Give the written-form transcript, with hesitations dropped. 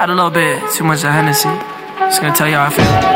Had a little bit too much of Hennessy. Just gonna tell you how I feel.